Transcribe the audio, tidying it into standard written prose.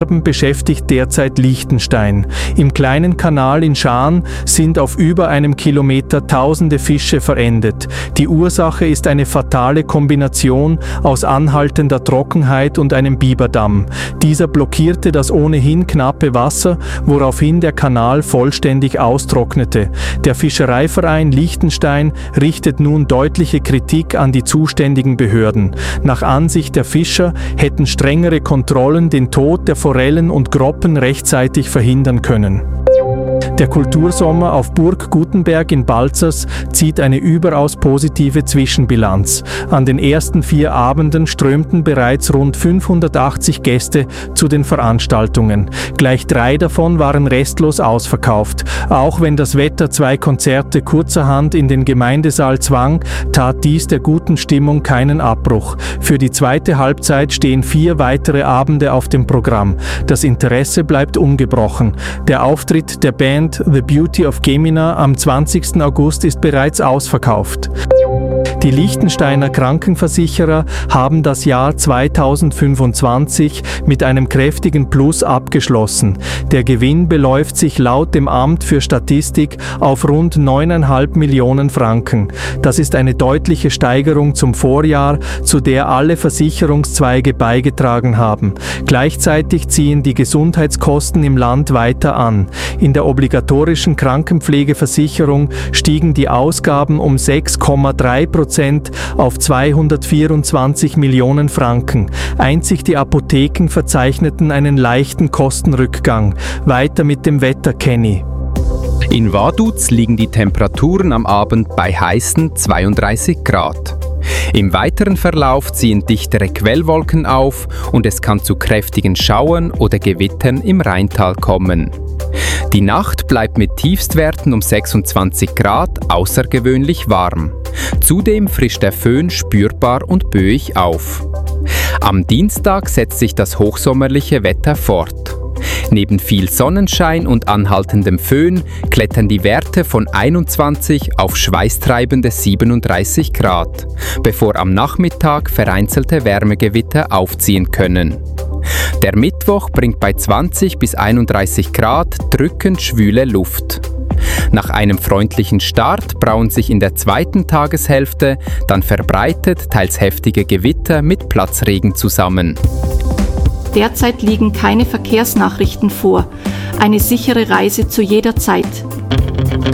beschäftigt derzeit Liechtenstein. Im kleinen Kanal in Schaan sind auf über einem Kilometer tausende Fische verendet. Die Ursache ist eine fatale Kombination aus anhaltender Trockenheit und einem Biberdamm. Dieser blockierte das ohnehin knappe Wasser, woraufhin der Kanal vollständig austrocknete. Der Fischereiverein Liechtenstein richtet nun deutliche Kritik an die zuständigen Behörden. Nach Ansicht der Fischer hätten strengere Kontrollen den Tod der Forellen und Groppen rechtzeitig verhindern können. Der Kultursommer auf Burg Gutenberg in Balzers zieht eine überaus positive Zwischenbilanz. An den ersten 4 Abenden strömten bereits rund 580 Gäste zu den Veranstaltungen. Gleich 3 davon waren restlos ausverkauft. Auch wenn das Wetter 2 Konzerte kurzerhand in den Gemeindesaal zwang, tat dies der guten Stimmung keinen Abbruch. Für die zweite Halbzeit stehen 4 weitere Abende auf dem Programm. Das Interesse bleibt ungebrochen. Der Auftritt der Band The Beauty of Gemina am 20. August ist bereits ausverkauft. Die Liechtensteiner Krankenversicherer haben das Jahr 2025 mit einem kräftigen Plus abgeschlossen. Der Gewinn beläuft sich laut dem Amt für Statistik auf rund 9,5 Millionen Franken. Das ist eine deutliche Steigerung zum Vorjahr, zu der alle Versicherungszweige beigetragen haben. Gleichzeitig ziehen die Gesundheitskosten im Land weiter an. In der obligatorischen Krankenpflegeversicherung stiegen die Ausgaben um 6,3% auf 224 Millionen Franken. Einzig die Apotheken verzeichneten einen leichten Kostenrückgang. Weiter mit dem Wetter, Kenny. In Vaduz liegen die Temperaturen am Abend bei heißen 32 Grad. Im weiteren Verlauf ziehen dichtere Quellwolken auf und es kann zu kräftigen Schauern oder Gewittern im Rheintal kommen. Die Nacht bleibt mit Tiefstwerten um 26 Grad außergewöhnlich warm. Zudem frischt der Föhn spürbar und böig auf. Am Dienstag setzt sich das hochsommerliche Wetter fort. Neben viel Sonnenschein und anhaltendem Föhn klettern die Werte von 21 auf schweißtreibende 37 Grad, bevor am Nachmittag vereinzelte Wärmegewitter aufziehen können. Der Mittwoch bringt bei 20 bis 31 Grad drückend schwüle Luft. Nach einem freundlichen Start brauen sich in der zweiten Tageshälfte dann verbreitet teils heftige Gewitter mit Platzregen zusammen. Derzeit liegen keine Verkehrsnachrichten vor. Eine sichere Reise zu jeder Zeit.